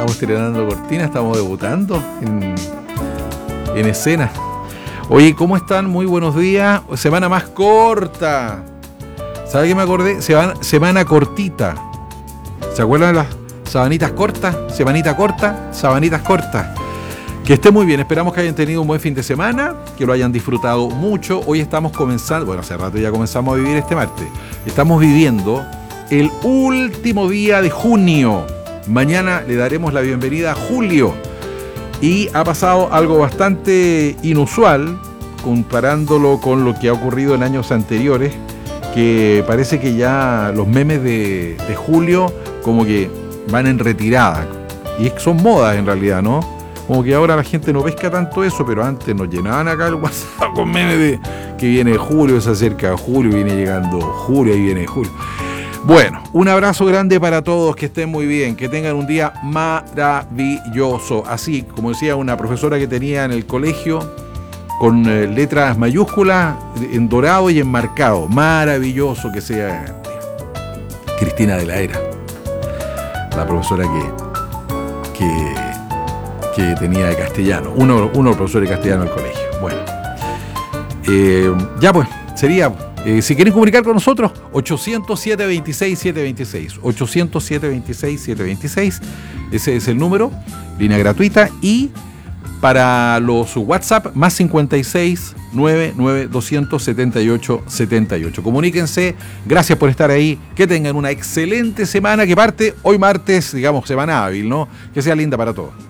estamos estrenando cortina, estamos debutando en escena. Oye, ¿cómo están? Muy buenos días. Semana más corta. ¿Sabe qué me acordé? Semana cortita. ¿Se acuerdan de las sabanitas cortas? Semanita corta, sabanitas cortas. Que esté muy bien, esperamos que hayan tenido un buen fin de semana, que lo hayan disfrutado mucho. Hoy estamos comenzando, bueno, hace rato ya comenzamos a vivir este martes. Estamos viviendo el último día de junio. Mañana le daremos la bienvenida a julio. Y ha pasado algo bastante inusual, comparándolo con lo que ha ocurrido en años anteriores, que parece que ya los memes de julio como que van en retirada. Y son modas en realidad, ¿no? Como que ahora la gente no pesca tanto eso, pero antes nos llenaban acá el WhatsApp con memes de que viene julio, se acerca julio, viene llegando julio, y viene julio. Bueno, un abrazo grande para todos, que estén muy bien, que tengan un día maravilloso. Así, como decía una profesora que tenía en el colegio, con letras mayúsculas, en dorado y enmarcado. Maravilloso que sea Cristina de la Era, la profesora que tenía de castellano, uno de los profesores de castellano del colegio. Bueno, ya pues, sería, si quieren comunicar con nosotros, 800-726-726, 800-726-726, ese es el número, línea gratuita, y para los WhatsApp, más 56 99 278 78. Comuníquense, gracias por estar ahí, que tengan una excelente semana que parte hoy martes, digamos, semana hábil, ¿no? Que sea linda para todos.